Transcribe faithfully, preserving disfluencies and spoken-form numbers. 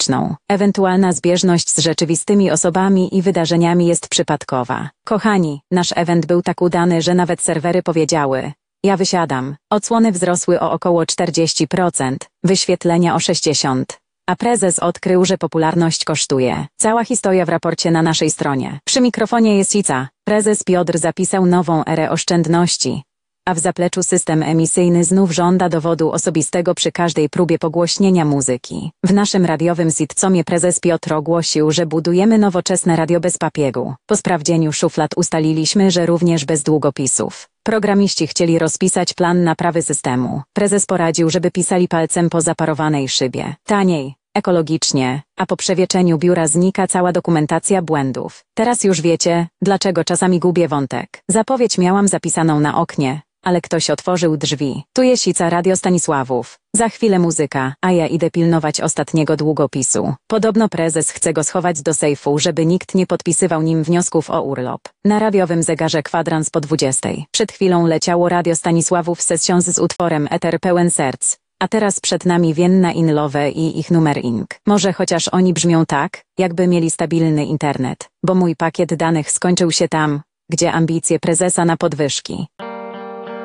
techniczną. Ewentualna zbieżność z rzeczywistymi osobami i wydarzeniami jest przypadkowa. Kochani, nasz event był tak udany, że nawet serwery powiedziały: ja wysiadam. Odsłony wzrosły o około czterdzieści procent, wyświetlenia o sześćdziesiąt procent. A prezes odkrył, że popularność kosztuje. Cała historia w raporcie na naszej stronie. Przy mikrofonie jest Ica. Prezes Piotr zapisał nową erę oszczędności, a w zapleczu system emisyjny znów żąda dowodu osobistego przy każdej próbie pogłośnienia muzyki. W naszym radiowym sitcomie prezes Piotr ogłosił, że budujemy nowoczesne radio bez papieru. Po sprawdzeniu szuflad ustaliliśmy, że również bez długopisów. Programiści chcieli rozpisać plan naprawy systemu. Prezes poradził, żeby pisali palcem po zaparowanej szybie. Taniej, ekologicznie, a po przewieczeniu biura znika cała dokumentacja błędów. Teraz już wiecie, dlaczego czasami gubię wątek. Zapowiedź miałam zapisaną na oknie, ale ktoś otworzył drzwi. Tu jest Ica, Radio Stanisławów. Za chwilę muzyka, a ja idę pilnować ostatniego długopisu. Podobno prezes chce go schować do sejfu, żeby nikt nie podpisywał nim wniosków o urlop. Na radiowym zegarze kwadrans po dwudziestej. Przed chwilą leciało Radio Stanisławów session z utworem Eter pełen serc. A teraz przed nami Vienna in Love i ich numer Ink. Może chociaż oni brzmią tak, jakby mieli stabilny internet, bo mój pakiet danych skończył się tam, gdzie ambicje prezesa na podwyżki.